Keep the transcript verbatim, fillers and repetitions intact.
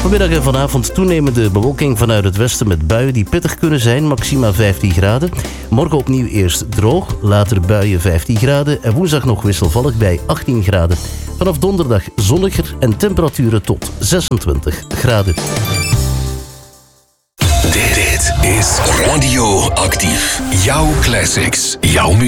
Vanmiddag en vanavond toenemende bewolking vanuit het westen met buien die pittig kunnen zijn, maxima vijftien graden. Morgen opnieuw eerst droog, later buien vijftien graden en woensdag nog wisselvallig bij achttien graden. Vanaf donderdag zonniger en temperaturen tot zesentwintig graden. Dit is Radio Actief. Jouw classics, jouw muziek.